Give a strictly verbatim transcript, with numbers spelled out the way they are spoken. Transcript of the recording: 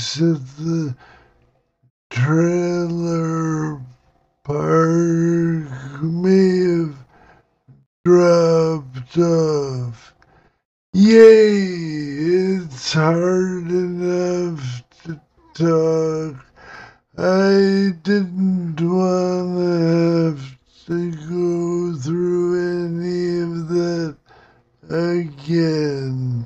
bikes at the trailer park may have dropped off. Yay! It's hard enough to talk. I didn't want to have to go through any of that again.